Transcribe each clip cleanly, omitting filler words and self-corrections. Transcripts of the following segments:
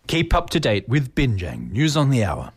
Keep up to date with Binjang News on the Hour.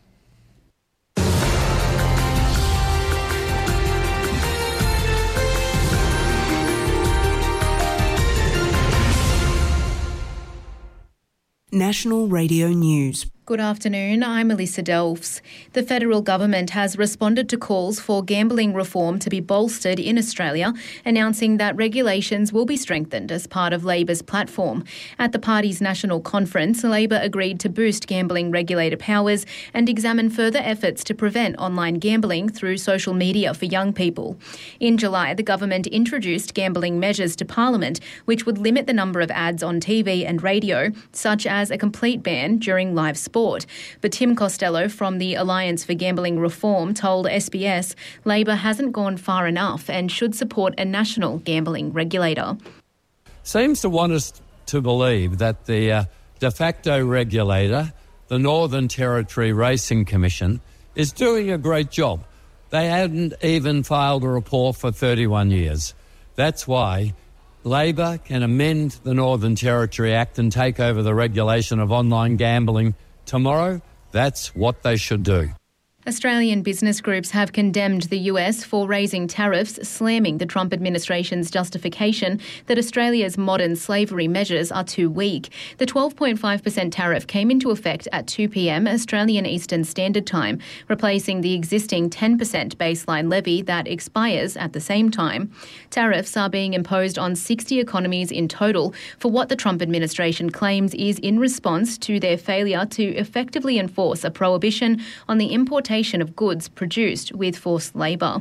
National Radio News. Good afternoon, I'm Alyssa Delfs. The federal government has responded to calls for gambling reform to be bolstered in Australia, announcing that regulations will be strengthened as part of Labor's platform. At the party's national conference, Labor agreed to boost gambling regulator powers and examine further efforts to prevent online gambling through social media for young people. In July, the government introduced gambling measures to Parliament, which would limit the number of ads on TV and radio, such as a complete ban during live sport. But Tim Costello from the Alliance for Gambling Reform told SBS Labor hasn't gone far enough and should support a national gambling regulator. Seems to want us to believe that the de facto regulator, the Northern Territory Racing Commission, is doing a great job. They hadn't even filed a report for 31 years. That's why Labor can amend the Northern Territory Act and take over the regulation of online gambling tomorrow. That's what they should do. Australian business groups have condemned the US for raising tariffs, slamming the Trump administration's justification that Australia's modern slavery measures are too weak. The 12.5% tariff came into effect at 2 p.m. Australian Eastern Standard Time, replacing the existing 10% baseline levy that expires at the same time. Tariffs are being imposed on 60 economies in total for what the Trump administration claims is in response to their failure to effectively enforce a prohibition on the importation of goods produced with forced labour.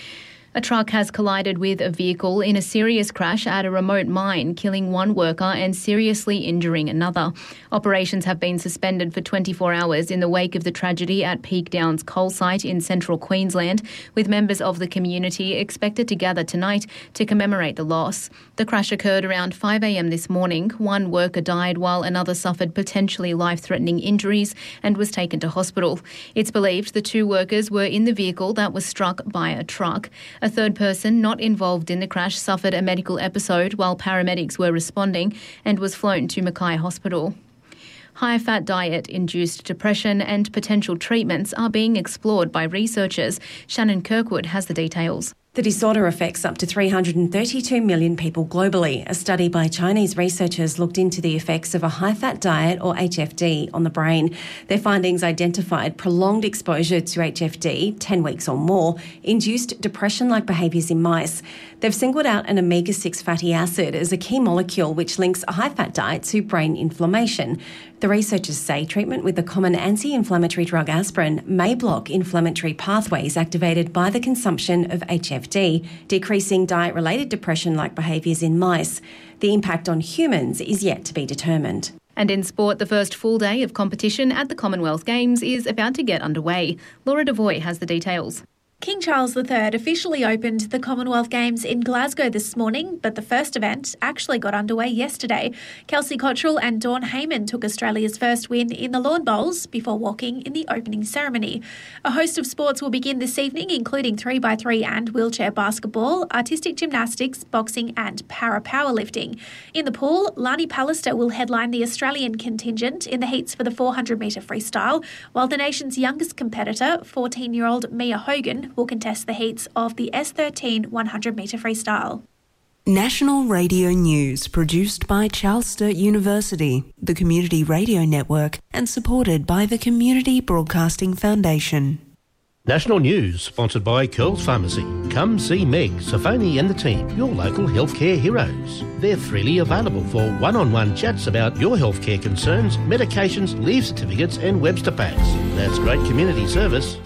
A truck has collided with a vehicle in a serious crash at a remote mine, killing one worker and seriously injuring another. Operations have been suspended for 24 hours in the wake of the tragedy at Peak Downs coal site in central Queensland, with members of the community expected to gather tonight to commemorate the loss. The crash occurred around 5 a.m. this morning. One worker died while another suffered potentially life-threatening injuries and was taken to hospital. It's believed the two workers were in the vehicle that was struck by a truck. A third person not involved in the crash suffered a medical episode while paramedics were responding and was flown to Mackay Hospital. High-fat diet-induced depression and potential treatments are being explored by researchers. Shannon Kirkwood has the details. The disorder affects up to 332 million people globally. A study by Chinese researchers looked into the effects of a high-fat diet, or HFD, on the brain. Their findings identified prolonged exposure to HFD, 10 weeks or more, induced depression-like behaviours in mice. They've singled out an omega-6 fatty acid as a key molecule which links a high-fat diet to brain inflammation. The researchers say treatment with the common anti-inflammatory drug aspirin may block inflammatory pathways activated by the consumption of HFD, decreasing diet-related depression-like behaviours in mice. The impact on humans is yet to be determined. And in sport, the first full day of competition at the Commonwealth Games is about to get underway. Laura Devoy has the details. King Charles III officially opened the Commonwealth Games in Glasgow this morning, but the first event actually got underway yesterday. Kelsey Cottrell and Dawn Heyman took Australia's first win in the lawn bowls before walking in the opening ceremony. A host of sports will begin this evening, including 3x3 and wheelchair basketball, artistic gymnastics, boxing and para-powerlifting. In the pool, Lani Pallister will headline the Australian contingent in the heats for the 400-metre freestyle, while the nation's youngest competitor, 14-year-old Mia Hogan, will contest the heats of the S13 100-metre freestyle. National Radio News, produced by Charles Sturt University, the Community Radio Network, and supported by the Community Broadcasting Foundation. National News, sponsored by Curls Pharmacy. Come see Meg, Safoni and the team, your local healthcare heroes. They're freely available for one-on-one chats about your healthcare concerns, medications, leave certificates and Webster packs. That's great community service.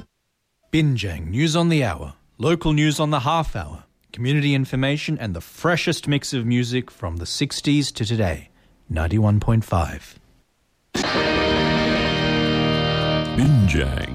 Binjang News on the Hour, local news on the half hour, community information and the freshest mix of music from the 60s to today. 91.5. Binjang.